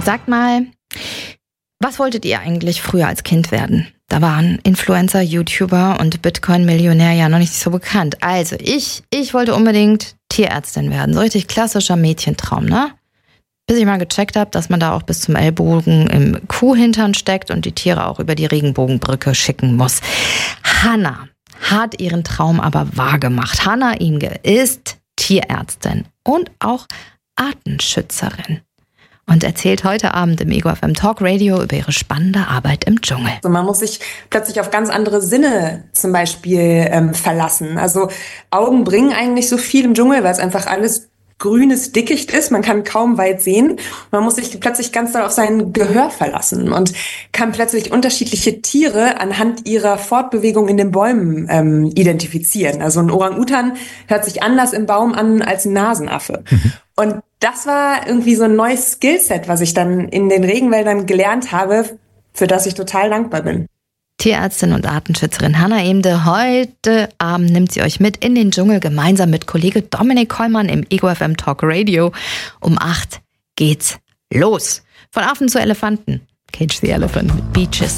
Sagt mal, was wolltet ihr eigentlich früher als Kind werden? Da waren Influencer, YouTuber und Bitcoin-Millionär ja noch nicht so bekannt. Also ich wollte unbedingt Tierärztin werden. So richtig klassischer Mädchentraum, ne? Bis ich mal gecheckt habe, dass man da auch bis zum Ellbogen im Kuhhintern steckt und die Tiere auch über die Regenbogenbrücke schicken muss. Hannah hat ihren Traum aber wahrgemacht. Hannah Imge ist Tierärztin und auch Artenschützerin und erzählt heute Abend im Ego FM Talk Radio über ihre spannende Arbeit im Dschungel. Also man muss sich plötzlich auf ganz andere Sinne zum Beispiel verlassen. Also Augen bringen eigentlich so viel im Dschungel, weil es einfach alles grünes Dickicht ist. Man kann kaum weit sehen. Man muss sich plötzlich ganz doll auf sein Gehör verlassen und kann plötzlich unterschiedliche Tiere anhand ihrer Fortbewegung in den Bäumen identifizieren. Also ein Orang-Utan hört sich anders im Baum an als ein Nasenaffe. Und das war irgendwie so ein neues Skillset, was ich dann in den Regenwäldern gelernt habe, für das ich total dankbar bin. Tierärztin und Artenschützerin Hannah Imge. Heute Abend nimmt sie euch mit in den Dschungel gemeinsam mit Kollege Dominik Kollmann im Ego FM Talk Radio. Um 8 geht's los. Von Affen zu Elefanten. Cage the Elephant mit Beaches.